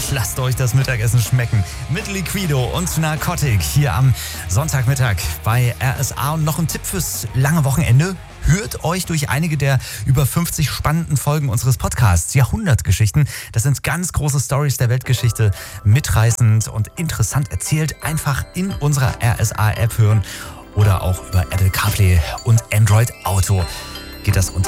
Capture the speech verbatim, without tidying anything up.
lasst euch das Mittagessen schmecken. Mit Liquido und Narcotic hier am Sonntagmittag bei R S A. Und noch ein Tipp fürs lange Wochenende. Hört euch durch einige der über fünfzig spannenden Folgen unseres Podcasts Jahrhundertgeschichten. Das sind ganz große Stories der Weltgeschichte, mitreißend und interessant erzählt. Einfach in unserer R S A-App hören oder auch über Apple CarPlay und Android Auto geht das unter